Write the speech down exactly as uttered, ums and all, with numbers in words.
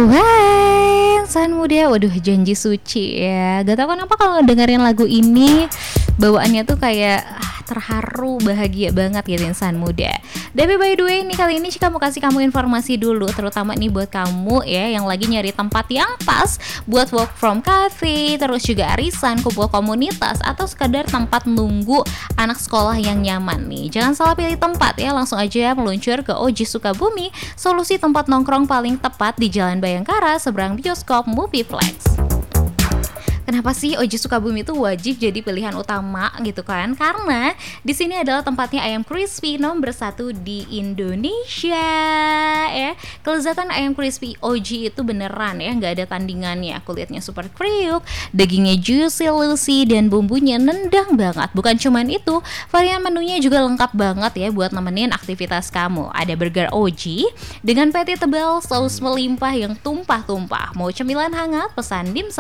Hai insan muda, waduh janji suci ya. Gak tau kenapa kalau dengerin lagu ini bawaannya tuh kayak ah, terharu, bahagia banget gitu insan muda. Tapi by the way nih, kali ini Cika mau kasih kamu informasi dulu, terutama nih buat kamu ya yang lagi nyari tempat yang pas buat work from cafe, terus juga arisan, kumpul komunitas, atau sekadar tempat nunggu anak sekolah yang nyaman nih. Jangan salah pilih tempat ya, langsung aja meluncur ke O J Sukabumi, solusi tempat nongkrong paling tepat di Jalan Bayangkara seberang bioskop Movieplex. Kenapa sih O J Sukabumi itu wajib jadi pilihan utama gitu kan? Karena di sini adalah tempatnya ayam crispy nomor satu di Indonesia ya. Kelezatan ayam crispy O J itu beneran ya, nggak ada tandingannya. Kulitnya super kriuk, dagingnya juicy lucy, dan bumbunya nendang banget. Bukan cuman itu, varian menunya juga lengkap banget ya buat nemenin aktivitas kamu. Ada burger O J dengan patty tebal, saus melimpah yang tumpah-tumpah. Mau cemilan hangat, pesan dimsum